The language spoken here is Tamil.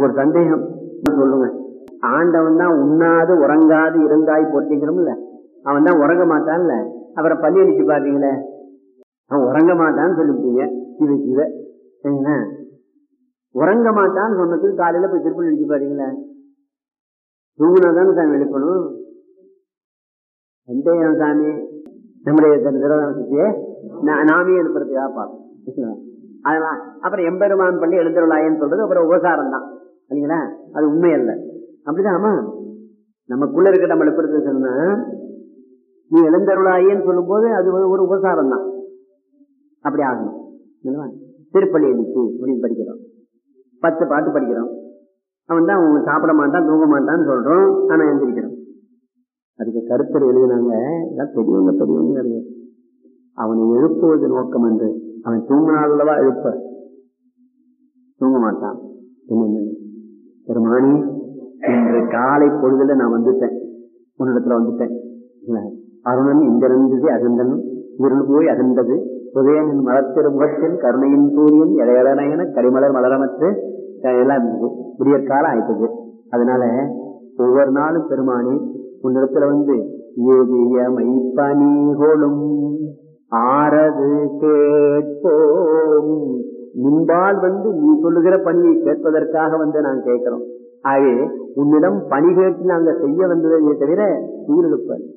எனக்கு ஒரு சந்தேகம் சொல்லுங்க. ஆண்டவன் தான் உண்ணாது உறங்காது இருந்தாய் போட்டிக்கிறோம்ல, அவன் தான் உறங்க மாட்டான்ல, அவரை பள்ளி அடிச்சு பாத்தீங்களே, அவன் உறங்க மாட்டான்னு சொல்லிவிட்டீங்க. இது இத என்ன உறங்க மாட்டான்னு சொன்னதுக்கு காலையில போய் திருப்பி அடிச்சு பாத்தீங்களே, தூங்குனாதானே சாமி எழுப்பணும். சந்தேகம் சாமி நம்முடைய நாமே எழுப்புறதுக்காக பார்ப்போம். அதெல்லாம் அப்புறம் எம்பெருமான் பண்ணி எழுந்துருளாயன்னு சொல்றது அப்புறம் உபசாரம் தான் இல்லைங்களா, அது உண்மை அல்ல. அப்படிதான் ஆமா, நமக்குள்ள இருக்க நம்ம எழுப்புறது சொன்னா நீ எழுந்தருளாயன்னு சொல்லும் போது அது ஒரு உபசாரம் தான். அப்படி ஆகணும். திருப்பள்ளி எழுச்சி அப்படின்னு படிக்கிறோம், 10 பாட்டு படிக்கிறோம். அவன் தான் அவங்க சாப்பிட மாட்டான் தூங்க மாட்டான்னு சொல்றோம், ஆனா எழுந்திருக்கிறோம். அதுக்கு கருத்தர் எழுதினாங்க, பெரியவங்க அவனை எழுப்புவது நோக்கம் என்று. அவன் தூங்கினாலவா எழுப்ப, தூங்க மாட்டான். பெருமானி இன்று காலை பொழுதுல நான் வந்துட்டேன், உன்னிடத்துல வந்துட்டேன். அருணன் இந்திரன் அகந்தன் இருள் போய் அகந்தது உதயனின் மலர்த்திரு முகத்தில் கருணையின் சூரியன் இடையடனையன கரிமலர் மலரமற்று எல்லாம் இருந்தது. விடியற் காலம் ஆயிட்டது. அதனால ஒவ்வொரு நாளும் பெருமானி உன்னிடத்துல வந்து மைப்பனிகொளும் ஆறது கேட்போம், நின்பால் வந்து நீ சொல்லுகிற பணியை கேட்பதற்காக வந்து நான் கேட்கிறோம். ஆகவே உன்னிடம் பணி கேட்டு நாங்க செய்ய வந்ததை தவிர உயிரிழப்ப